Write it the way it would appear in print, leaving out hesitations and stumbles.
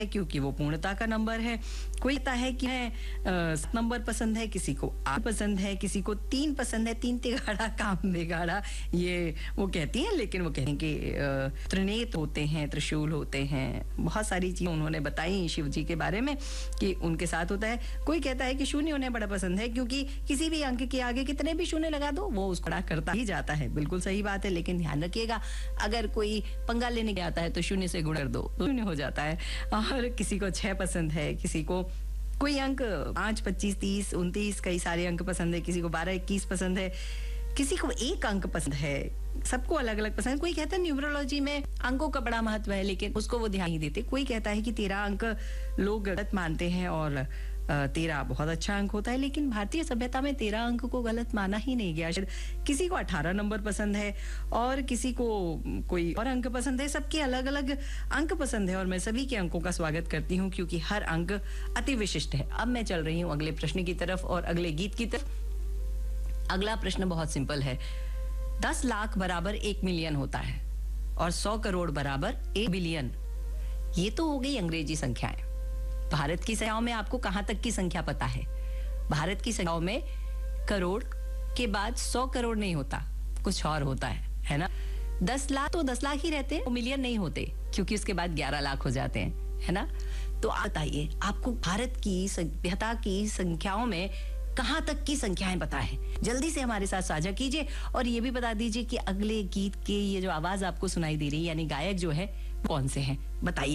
क्योंकि वो पूर्णता का नंबर है। कोई कहता है कि 7 नंबर पसंद है, किसी को 8 पसंद है, किसी को 3 पसंद है। 3 तिगाड़ा काम बिगाड़ा, ये वो कहती हैं, लेकिन वो कहते हैं कि त्रिनेत्र होते हैं, त्रिशूल होते हैं, बहुत सारी चीजें उन्होंने बताई शिव जी के बारे में कि उनके साथ होता है। कोई कहता है कि शून्य उन्हें बड़ा पसंद है, क्योंकि किसी भी अंक के आगे कितने भी शून्य लगा दो वो उसको खड़ा करता ही जाता है। बिल्कुल सही बात है, लेकिन ध्यान रखिएगा, अगर कोई पंगा लेने के आता है तो शून्य से गुणा कर दो तो शून्य हो जाता है। और किसी को 6 पसंद है, किसी को कोई अंक 5, 25, 30, 29 कई सारे अंक पसंद है, किसी को 12, 21 पसंद है, किसी को 1 अंक पसंद है। सबको अलग अलग पसंद। कोई कहता है न्यूमरोलॉजी में अंकों का बड़ा महत्व है, लेकिन उसको वो ध्यान नहीं देते। कोई कहता है कि 13 अंक लोग गलत मानते हैं और 13 बहुत अच्छा अंक होता है, लेकिन भारतीय सभ्यता में 13 अंक को गलत माना ही नहीं गया। किसी को 18 नंबर पसंद है और किसी को कोई और अंक पसंद है। सबके अलग अलग अंक पसंद है और मैं सभी के अंकों का स्वागत करती हूँ, क्योंकि हर अंक अति विशिष्ट है। अब मैं चल रही हूँ अगले प्रश्न की तरफ और अगले गीत की तरफ। अगला प्रश्न बहुत सिंपल है। 10 लाख बराबर 1 मिलियन होता है और 100 करोड़ बराबर 1 बिलियन। ये तो हो गई अंग्रेजी संख्याएं। भारत की संख्याओं में आपको कहां तक की संख्या पता है? भारत की संख्याओं में करोड़ के बाद 100 करोड़ नहीं होता, कुछ और होता है ना? 10 लाख तो 10 लाख ही रहते हैं, वो मिलियन नहीं होते, क्योंकि उसके बाद 11 लाख हो जाते हैं, है ना? तो आप बताइए, आपको भारत की सभ्यता की संख्याओं में कहां तक की संख्याएं पता है? जल्दी से हमारे साथ साझा कीजिए और ये भी बता दीजिए कि अगले गीत के ये जो आवाज आपको सुनाई दे रही है, यानी गायक जो है कौन से हैं, बताइए।